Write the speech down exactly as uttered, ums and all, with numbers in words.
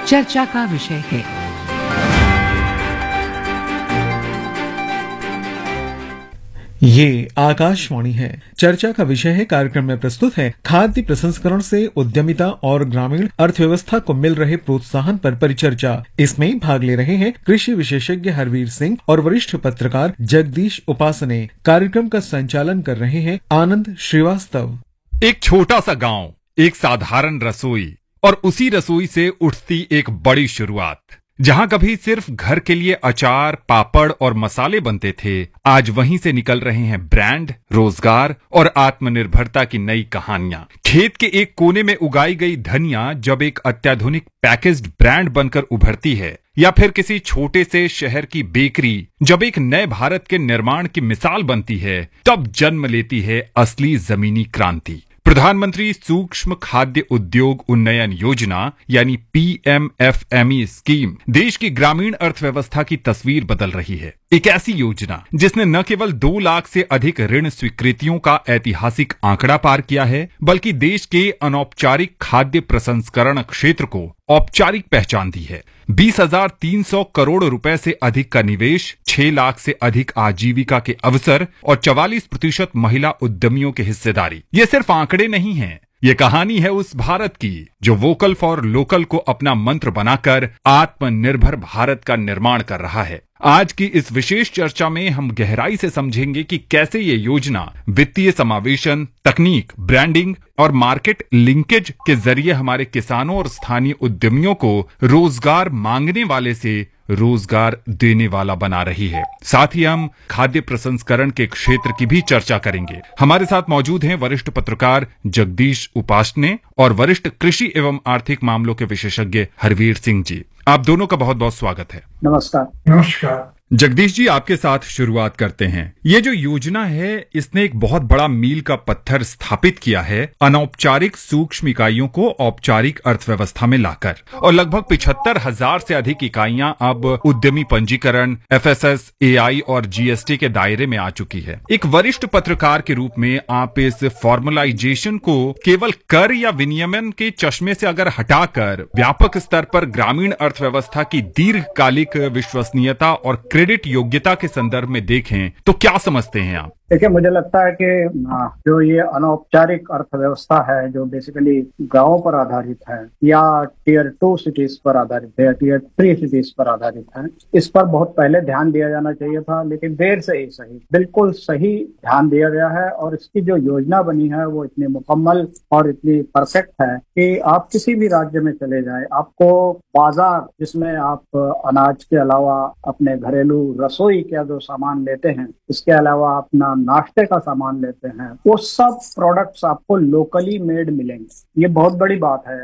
चर्चा का विषय है। ये आकाशवाणी है। चर्चा का विषय है कार्यक्रम में प्रस्तुत है खाद्य प्रसंस्करण से उद्यमिता और ग्रामीण अर्थव्यवस्था को मिल रहे प्रोत्साहन पर परिचर्चा। इसमें भाग ले रहे हैं कृषि विशेषज्ञ हरवीर सिंह और वरिष्ठ पत्रकार जगदीश उपासने। कार्यक्रम का संचालन कर रहे हैं आनंद श्रीवास्तव। एक छोटा सा गांव, एक साधारण रसोई और उसी रसोई से उठती एक बड़ी शुरुआत। जहां कभी सिर्फ घर के लिए अचार, पापड़ और मसाले बनते थे, आज वहीं से निकल रहे हैं ब्रांड, रोजगार और आत्मनिर्भरता की नई कहानियां। खेत के एक कोने में उगाई गई धनिया जब एक अत्याधुनिक पैकेज्ड ब्रांड बनकर उभरती है, या फिर किसी छोटे से शहर की बेकरी जब एक नए भारत के निर्माण की मिसाल बनती है, तब जन्म लेती है असली जमीनी क्रांति। प्रधानमंत्री सूक्ष्म खाद्य उद्योग उन्नयन योजना यानी P M F M E scheme देश की ग्रामीण अर्थव्यवस्था की तस्वीर बदल रही है। एक ऐसी योजना जिसने न केवल दो लाख से अधिक ऋण स्वीकृतियों का ऐतिहासिक आंकड़ा पार किया है, बल्कि देश के अनौपचारिक खाद्य प्रसंस्करण क्षेत्र को औपचारिक पहचान दी है। बीस हजार तीन सौ करोड़ रुपए से अधिक का निवेश, छह लाख से अधिक आजीविका के अवसर और चवालीस प्रतिशत महिला उद्यमियों की हिस्सेदारी। ये सिर्फ आंकड़े नहीं हैं, ये कहानी है उस भारत की जो वोकल फॉर लोकल को अपना मंत्र बनाकर आत्मनिर्भर भारत का निर्माण कर रहा है। आज की इस विशेष चर्चा में हम गहराई से समझेंगे कि कैसे ये योजना वित्तीय समावेशन, तकनीक, ब्रांडिंग और मार्केट लिंकेज के जरिए हमारे किसानों और स्थानीय उद्यमियों को रोजगार मांगने वाले से रोजगार देने वाला बना रही है। साथ ही हम खाद्य प्रसंस्करण के क्षेत्र की भी चर्चा करेंगे। हमारे साथ मौजूद हैं वरिष्ठ पत्रकार जगदीश उपासने और वरिष्ठ कृषि एवं आर्थिक मामलों के विशेषज्ञ हरवीर सिंह जी। आप दोनों का बहुत बहुत स्वागत है। नमस्कार। नमस्कार। जगदीश जी, आपके साथ शुरुआत करते हैं। ये जो योजना है, इसने एक बहुत बड़ा मील का पत्थर स्थापित किया है अनौपचारिक सूक्ष्म इकाइयों को औपचारिक अर्थव्यवस्था में लाकर, और लगभग पिछहत्तर हजार से अधिक इकाइयां अब उद्यमी पंजीकरण, एफ एस एस ए आई और जी एस टी के दायरे में आ चुकी है। एक वरिष्ठ पत्रकार के रूप में आप इस फॉर्मलाइजेशन को केवल कर या विनियमन के चश्मे से अगर हटाकर व्यापक स्तर पर ग्रामीण अर्थव्यवस्था की दीर्घकालिक विश्वसनीयता और क्रेडिट योग्यता के संदर्भ में देखें तो क्या समझते हैं आप? देखिए, मुझे लगता है कि जो ये अनौपचारिक अर्थव्यवस्था है, जो बेसिकली गांवों पर आधारित है या टीयर टू सिटीज पर आधारित है या टीयर थ्री सिटीज पर आधारित है, इस पर बहुत पहले ध्यान दिया जाना चाहिए था, लेकिन देर से ही सही, बिल्कुल सही ध्यान दिया गया है। और इसकी जो योजना बनी है वो इतनी मुकम्मल और इतनी परफेक्ट है कि आप किसी भी राज्य में चले जाए, आपको बाजार जिसमें आप अनाज के अलावा अपने घरेलू रसोई का जो सामान लेते हैं, इसके अलावा अपना नाश्ते का सामान लेते हैं, वो सब प्रोडक्ट्स आपको लोकली मेड मिलेंगे। ये बहुत बड़ी बात है।